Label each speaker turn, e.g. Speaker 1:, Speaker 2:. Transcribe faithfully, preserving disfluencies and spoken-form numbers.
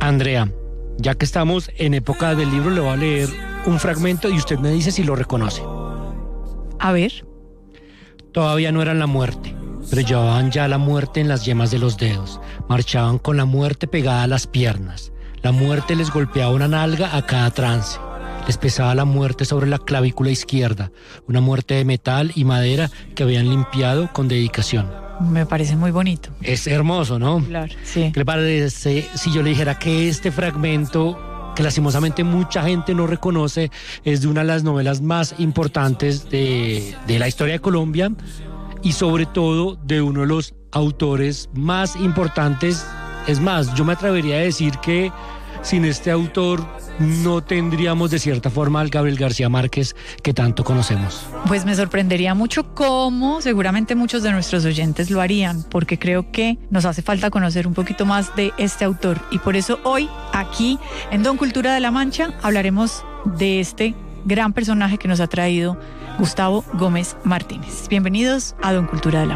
Speaker 1: Andrea, ya que estamos en época del libro, le voy a leer un fragmento y usted me dice si lo reconoce.
Speaker 2: A ver.
Speaker 1: Todavía no eran la muerte, pero llevaban ya la muerte en las yemas de los dedos. Marchaban con la muerte pegada a las piernas. La muerte les golpeaba una nalga a cada trance. Les pesaba la muerte sobre la clavícula izquierda, una muerte de metal y madera que habían limpiado con dedicación.
Speaker 2: Me parece muy bonito.
Speaker 1: Es hermoso, ¿no?
Speaker 2: Claro, sí.
Speaker 1: ¿Qué le parece si yo le dijera que este fragmento, que lastimosamente mucha gente no reconoce, es de una de las novelas más importantes de, de la historia de Colombia y sobre todo de uno de los autores más importantes? Es más, yo me atrevería a decir que sin este autor no tendríamos de cierta forma al Gabriel García Márquez que tanto conocemos.
Speaker 2: Pues me sorprendería mucho cómo seguramente muchos de nuestros oyentes lo harían, porque creo que nos hace falta conocer un poquito más de este autor y por eso hoy aquí en Don Cultura de la Mancha hablaremos de este gran personaje que nos ha traído Gustavo Gómez Martínez. Bienvenidos a Don Cultura de la Mancha.